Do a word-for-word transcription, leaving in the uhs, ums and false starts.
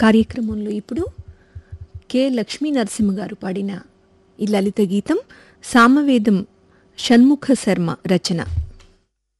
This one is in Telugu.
కార్యక్రమంలో ఇప్పుడు కె లక్ష్మీ నరసింహ గారు పాడిన ఈ లలిత గీతం సామవేదం షణ్ముఖ శర్మ రచన.